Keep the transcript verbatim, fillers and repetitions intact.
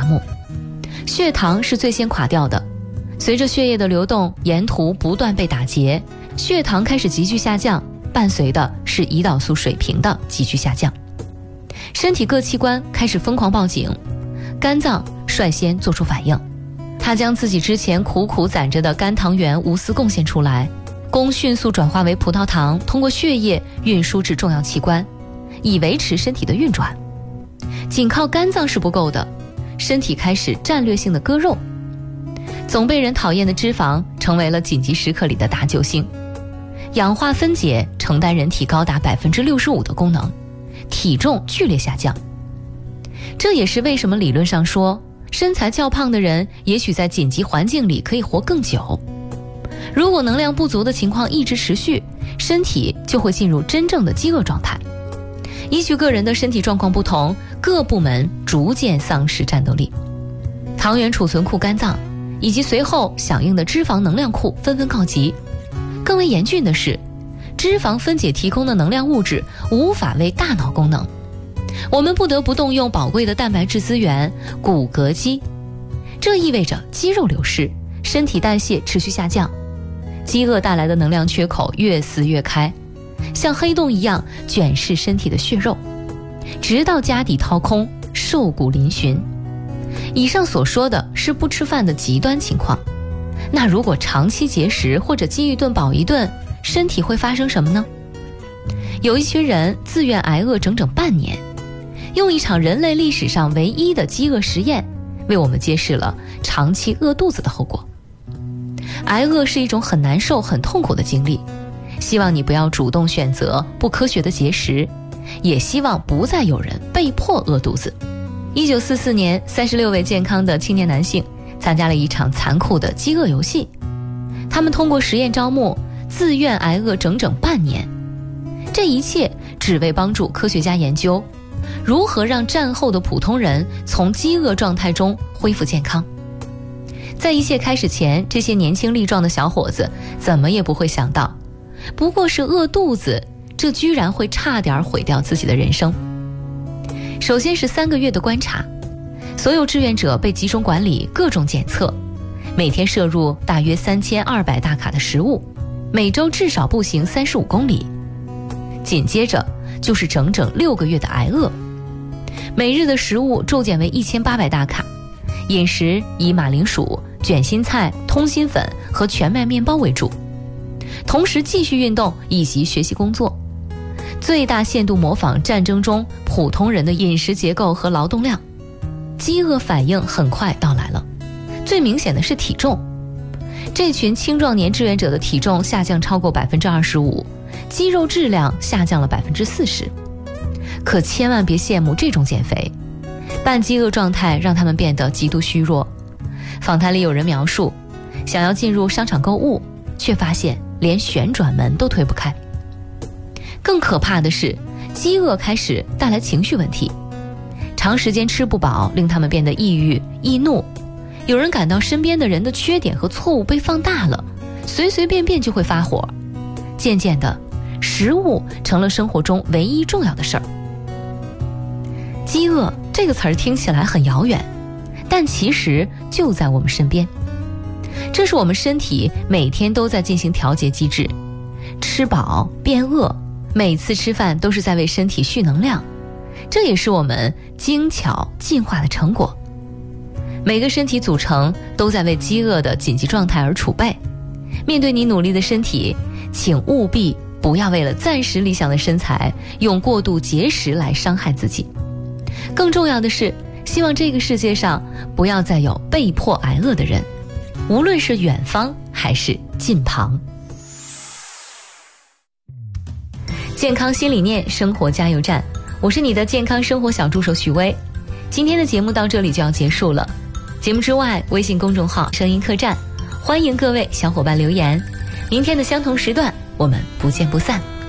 目。血糖是最先垮掉的，随着血液的流动沿途不断被打结，血糖开始急剧下降，伴随的是胰岛素水平的急剧下降。身体各器官开始疯狂报警，肝脏率先做出反应，它将自己之前苦苦攒着的肝糖原无私贡献出来，供迅速转化为葡萄糖，通过血液运输至重要器官，以维持身体的运转。仅靠肝脏是不够的，身体开始战略性的割肉。总被人讨厌的脂肪成为了紧急时刻里的大救星。氧化分解承担人体高达 百分之六十五 的功能，体重剧烈下降。这也是为什么理论上说身材较胖的人也许在紧急环境里可以活更久。如果能量不足的情况一直持续，身体就会进入真正的饥饿状态。依据个人的身体状况不同，各部门逐渐丧失战斗力。糖原储存库肝脏以及随后响应的脂肪能量库纷纷告急。更为严峻的是，脂肪分解提供的能量物质无法为大脑功能，我们不得不动用宝贵的蛋白质资源骨骼肌。这意味着肌肉流失，身体代谢持续下降，饥饿带来的能量缺口越撕越开，像黑洞一样卷噬身体的血肉，直到家底掏空，瘦骨嶙峋。以上所说的是不吃饭的极端情况，那如果长期节食或者饥一顿饱一顿，身体会发生什么呢？有一群人自愿挨饿整整半年，用一场人类历史上唯一的饥饿实验，为我们揭示了长期饿肚子的后果。挨饿是一种很难受、很痛苦的经历，希望你不要主动选择不科学的节食，也希望不再有人被迫饿肚子。一九四四年，三十六位健康的青年男性参加了一场残酷的饥饿游戏，他们通过实验招募，自愿挨饿整整半年。这一切只为帮助科学家研究如何让战后的普通人从饥饿状态中恢复健康。在一切开始前，这些年轻力壮的小伙子怎么也不会想到，不过是饿肚子，这居然会差点毁掉自己的人生。首先是三个月的观察，所有志愿者被集中管理，各种检测，每天摄入大约三千二百大卡的食物，每周至少步行三十五公里。紧接着就是整整六个月的挨饿，每日的食物骤减为一千八百大卡，饮食以马铃薯、卷心菜、通心粉和全麦面包为主，同时继续运动以及学习工作，最大限度模仿战争中普通人的饮食结构和劳动量。饥饿反应很快到来了，最明显的是体重。这群青壮年志愿者的体重下降超过 百分之二十五， 肌肉质量下降了 百分之四十。 可千万别羡慕这种减肥，半饥饿状态让他们变得极度虚弱。访谈里有人描述，想要进入商场购物，却发现连旋转门都推不开。更可怕的是，饥饿开始带来情绪问题，长时间吃不饱令他们变得抑郁、易怒，有人感到身边的人的缺点和错误被放大了，随随便便就会发火。渐渐的，食物成了生活中唯一重要的事儿。饥饿这个词儿听起来很遥远，但其实就在我们身边。这是我们身体每天都在进行调节机制，吃饱变饿，每次吃饭都是在为身体蓄能量，这也是我们精巧进化的成果。每个身体组成都在为饥饿的紧急状态而储备。面对你努力的身体，请务必不要为了暂时理想的身材，用过度节食来伤害自己。更重要的是，希望这个世界上不要再有被迫挨饿的人，无论是远方还是近旁。健康新理念，生活加油站，我是你的健康生活小助手许巍。今天的节目到这里就要结束了。节目之外，微信公众号声音客栈，欢迎各位小伙伴留言。明天的相同时段，我们不见不散。